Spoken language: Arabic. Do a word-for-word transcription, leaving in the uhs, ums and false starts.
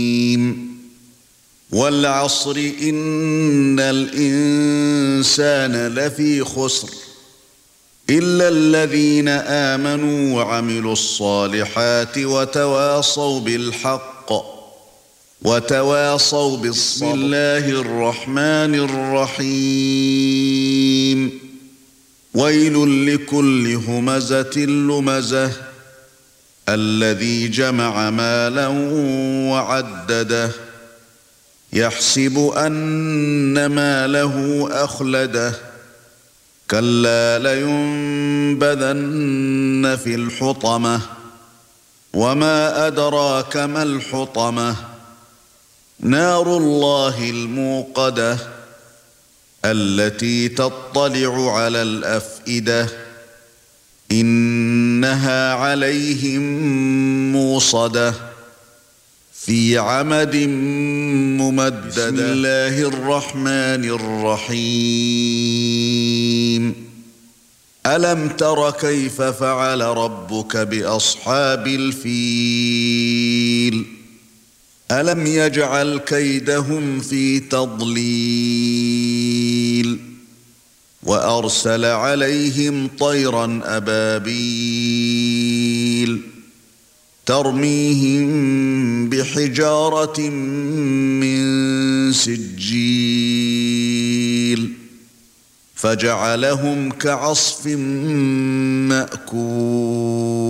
وَالْعَصْرِ إِنَّ الْإِنسَانَ لَفِي خُسْرٍ إِلَّا الَّذِينَ آمَنُوا وَعَمِلُوا الصَّالِحَاتِ وَتَوَاصَوْا بِالْحَقِّ وَتَوَاصَوْا بِالصَّبْرِ. بسم الله الرحمن الرحيم. وَيْلٌ لِكُلِّ هُمَزَةٍ لُمَزَةٍ الَّذِي جَمَعَ مَالًا وَعَدَّدَهُ يَحْسَبُ أَنَّ مَالَهُ أَخْلَدَهُ كَلَّا لَيُنبَذَنَّ فِي الْحُطَمَةِ وَمَا أَدْرَاكَ مَا الْحُطَمَةُ نَارُ اللَّهِ الْمُوقَدَةُ الَّتِي تَطَّلِعُ عَلَى الْأَفْئِدَةِ إِنَّهَا عَلَيْهِمْ مُؤْصَدَةٌ في عمد ممددة. بسم الله الرحمن الرحيم. ألم تر كيف فعل ربك بأصحاب الفيل ألم يجعل كيدهم في تضليل وأرسل عليهم طيرا أبابيل ترميهم بحجارة من سجيل فجعلهم كعصف مأكول.